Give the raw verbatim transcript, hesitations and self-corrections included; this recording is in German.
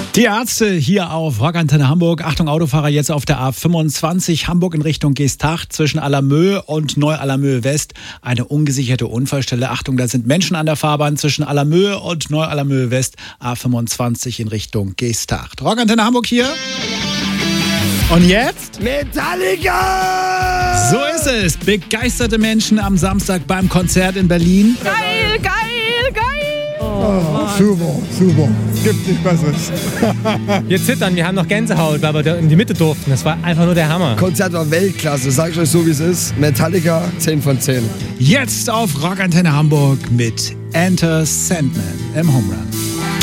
Die Ärzte hier auf Rockantenne Hamburg. Achtung, Autofahrer jetzt auf der A fünfundzwanzig Hamburg in Richtung Geesthacht zwischen Allermöhe und Neu-Allermöhe West. Eine ungesicherte Unfallstelle. Achtung, da sind Menschen an der Fahrbahn zwischen Allermöhe und Neu-Allermöhe West. A fünfundzwanzig in Richtung Geesthacht. Rockantenne Hamburg hier. Und jetzt? Metallica! So ist es. Begeisterte Menschen am Samstag beim Konzert in Berlin. Geil, geil, geil! Oh, super, super. Gibt nicht Besseres. Wir zittern, wir haben noch Gänsehaut, weil wir in die Mitte durften. Das war einfach nur der Hammer. Konzert war Weltklasse, sag ich euch so wie es ist. Metallica, zehn von zehn. Jetzt auf Rockantenne Hamburg mit Enter Sandman im Home Run.